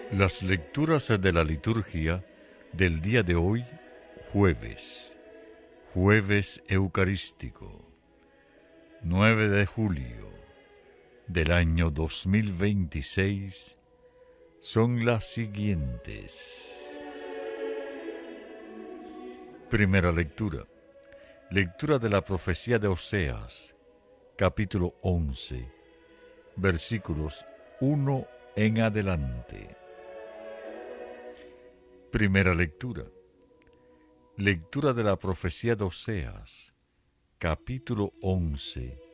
Las lecturas de la liturgia del día de hoy, jueves eucarístico, 9 de julio del año 2026, son las siguientes. Primera lectura. Lectura de la profecía de Oseas, capítulo 11, versículos 1 en adelante. Primera lectura. Lectura de la profecía de Oseas, capítulo 11,